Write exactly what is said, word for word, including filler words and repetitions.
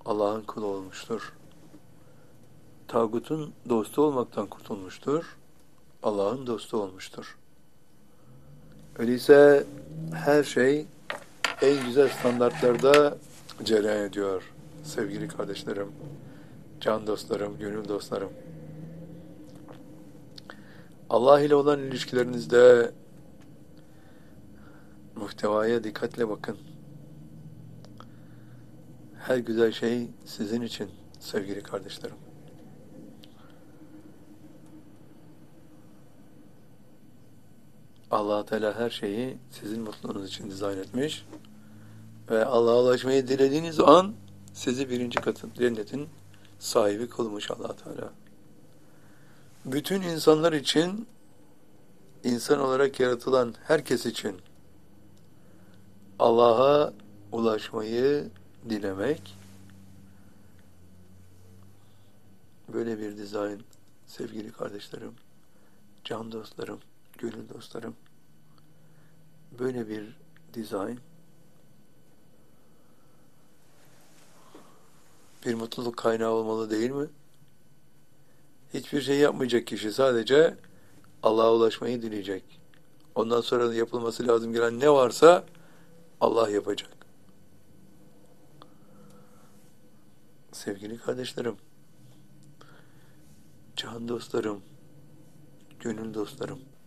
Allah'ın kulu olmuştur. Tağutun dostu olmaktan kurtulmuştur. Allah'ın dostu olmuştur. Öyleyse her şey en güzel standartlarda cereyan ediyor sevgili kardeşlerim, can dostlarım, gönül dostlarım. Allah ile olan ilişkilerinizde muhtevaya dikkatle bakın. Her güzel şey sizin için sevgili kardeşlerim. Allah Teala her şeyi sizin mutluluğunuz için dizayn etmiş ve Allah'a ulaşmayı dilediğiniz an sizi birinci katın cennetin sahibi kılmış Allah Teala. Bütün insanlar için, insan olarak yaratılan herkes için Allah'a ulaşmayı dilemek, böyle bir dizayn sevgili kardeşlerim, can dostlarım, gönül dostlarım, böyle bir dizayn bir mutluluk kaynağı olmalı değil mi? Hiçbir şey yapmayacak kişi, sadece Allah'a ulaşmayı dileyecek. Ondan sonra yapılması lazım gelen ne varsa Allah yapacak. Sevgili kardeşlerim, can dostlarım, gönül dostlarım,